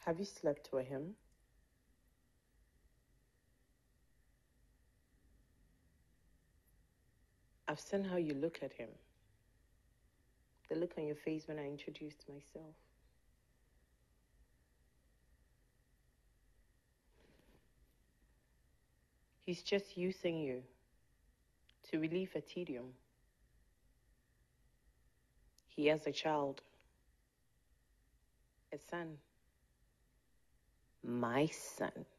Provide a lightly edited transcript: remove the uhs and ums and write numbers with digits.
Have you slept with him? I've seen how you look at him. The look on your face when I introduced myself. He's just using you to relieve a tedium. He has a child. A son. My son.